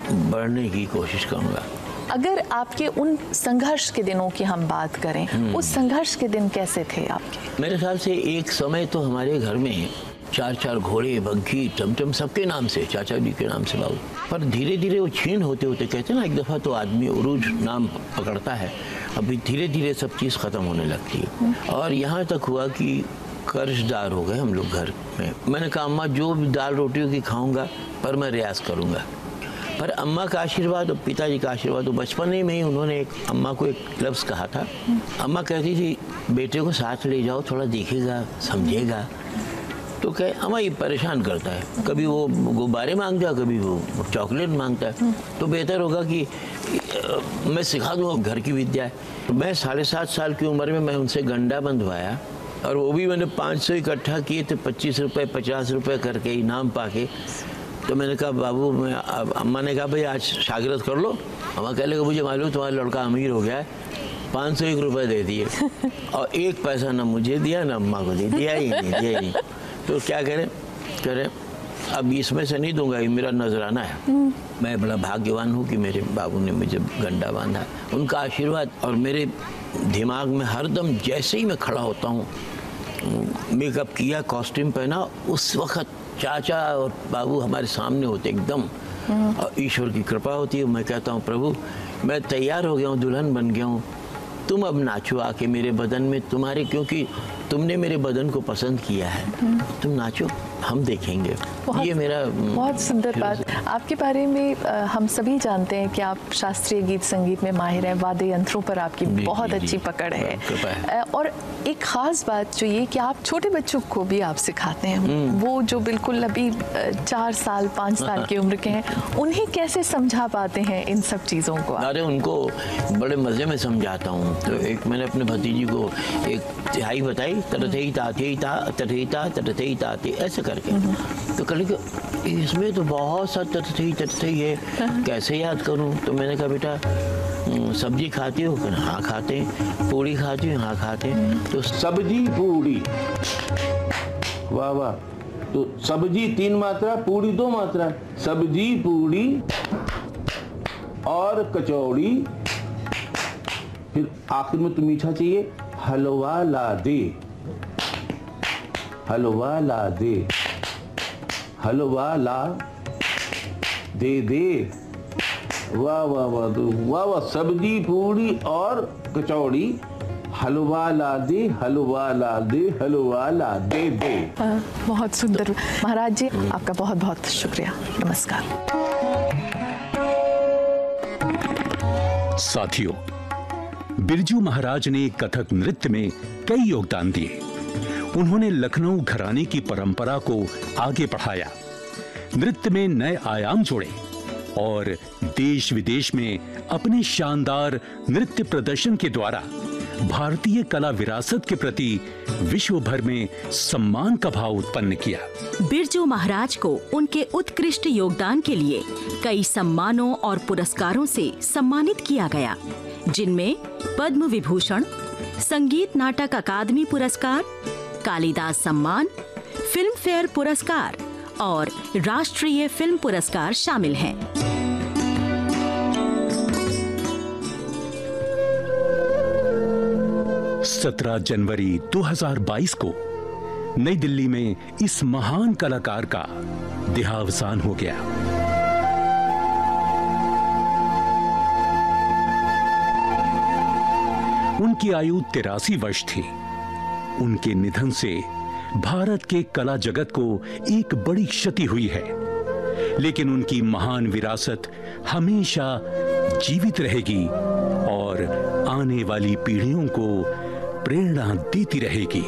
बढ़ने की कोशिश करूँगा। अगर आपके उन संघर्ष के दिनों की हम बात करें, उस संघर्ष के दिन कैसे थे आपके? मेरे ख्याल से एक समय तो हमारे घर में 4 घोड़े, बग्घी, टमटम सबके नाम से, चाचा जी के नाम से बाबू। पर धीरे धीरे वो छीन होते होते, कहते हैं ना, एक दफ़ा तो आदमी उरूज नाम पकड़ता है, अभी धीरे धीरे सब चीज़ ख़त्म होने लगती है। और यहाँ तक हुआ कि कर्जदार हो गए हम लोग घर में। मैंने कहा अम्मा जो भी दाल रोटियों की खाऊंगा पर मैं रियाज़ करूंगा। पर अम्मा का आशीर्वाद और पिताजी का आशीर्वाद, तो बचपन ही में ही उन्होंने अम्मा को एक लफ्ज़ कहा था। अम्मा कहती थी बेटे को साथ ले जाओ, थोड़ा देखेगा, समझेगा। तो कहे अम्मा ये परेशान करता है, कभी वो गुब्बारे मांगता है, कभी वो चॉकलेट मांगता है, तो बेहतर होगा कि मैं सिखा दूँ, घर की विद्या है। मैं 7.5 साल की उम्र में मैं उनसे गंडा बंधवाया, और वो भी मैंने 500 इकट्ठा किए थे, 25 रुपये 50 रुपये करके इनाम पाके। तो मैंने कहा बाबू, मैं अम्मा ने कहा भाई आज शागिर्द कर लो। अम्मा कह लगा मुझे मालूम तुम्हारा लड़का अमीर हो गया है, 501 रुपये दे दिए और 1 पैसा ना मुझे दिया ना अम्मा को दिया ही नहीं। तो क्या करें अब इसमें से नहीं दूंगा, ये मेरा नजराना है। मैं बड़ा भाग्यवान हूँ कि मेरे बाबू ने मुझे गंडा बांधा, उनका आशीर्वाद। और मेरे दिमाग में हरदम जैसे ही मैं खड़ा होता हूँ, मेकअप किया, कॉस्ट्यूम पहना, उस वक्त चाचा और बाबू हमारे सामने होते एकदम, और ईश्वर की कृपा होती है। मैं कहता हूँ प्रभु मैं तैयार हो गया हूँ, दुल्हन बन गया हूँ, तुम अब नाचो आके मेरे बदन में, तुम्हारे क्योंकि तुमने मेरे बदन को पसंद किया है, तुम नाचो, हम देखेंगे। ये मेरा बहुत सुंदर बात। आपके बारे में हम सभी जानते हैं कि आप शास्त्रीय गीत संगीत में माहिर हैं, वाद्य यंत्रों पर आपकी बहुत अच्छी पकड़ है। और एक ख़ास बात जो ये कि आप छोटे बच्चों को भी आप सिखाते हैं, वो जो बिल्कुल अभी 4 साल 5 साल की उम्र के हैं, उन्हें कैसे समझा पाते हैं इन सब चीज़ों को? अरे उनको बड़े मज़े में समझाता हूँ। तो एक मैंने अपने भतीजी को एक तिहाई बताई, तरथई ताते ऐसे करके। तो कल इसमें तो बहुत सा तरथई है, कैसे याद करूं? तो मैंने कहा बेटा सब्जी खाती हो? हाँ खाते हैं। पूड़ी खाती हो? हाँ खाते हैं। तो सब्जी पूड़ी, वाह वाह। तो सब्जी 3 मात्रा, पूड़ी 2 मात्रा। सब्जी पूड़ी और कचौड़ी, फिर आखिर में तो मीठा चाहिए, हलवा ला दे, हलवा ला दे, हलवा ला दे। वाह वाह वाह, वाह वाह। सब्जी पूड़ी और कचौड़ी, हलवा ला दे, हलवा ला दे, हलवा ला दे। बहुत सुंदर। महाराज जी आपका बहुत बहुत शुक्रिया, नमस्कार। साथियों, बिरजू महाराज ने कथक नृत्य में कई योगदान दिए। उन्होंने लखनऊ घराने की परंपरा को आगे बढ़ाया, नृत्य में नए आयाम जोड़े और देश विदेश में अपने शानदार नृत्य प्रदर्शन के द्वारा भारतीय कला विरासत के प्रति विश्व भर में सम्मान का भाव उत्पन्न किया। बिरजू महाराज को उनके उत्कृष्ट योगदान के लिए कई सम्मानों और पुरस्कारों से सम्मानित किया गया, जिनमें पद्म विभूषण, संगीत नाटक अकादमी पुरस्कार, कालिदास सम्मान, फिल्म फेयर पुरस्कार और राष्ट्रीय फिल्म पुरस्कार शामिल हैं। 17 जनवरी 2022 को नई दिल्ली में इस महान कलाकार का देहावसान हो गया। उनकी आयु 83 वर्ष थी। उनके निधन से भारत के कला जगत को एक बड़ी क्षति हुई है, लेकिन उनकी महान विरासत हमेशा जीवित रहेगी और आने वाली पीढ़ियों को प्रेरणा देती रहेगी।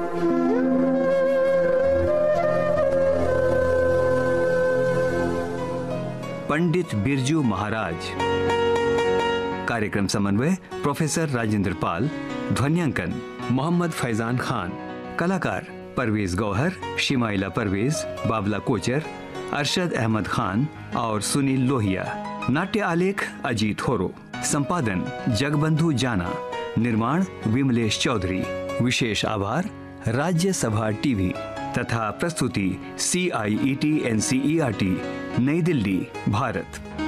पंडित बिरजू महाराज। कार्यक्रम समन्वय प्रोफेसर राजेंद्र पाल, ध्वन्यांकन मोहम्मद फैजान खान, कलाकार परवेज गौहर, शिमाइला परवेज, बाबला कोचर, अरशद अहमद खान और सुनील लोहिया। नाट्य आलेख अजीत होरो, संपादन जगबंधु जाना, निर्माण विमलेश चौधरी। विशेष आभार राज्यसभा टीवी तथा प्रस्तुति CIET NCERT, नई दिल्ली, भारत।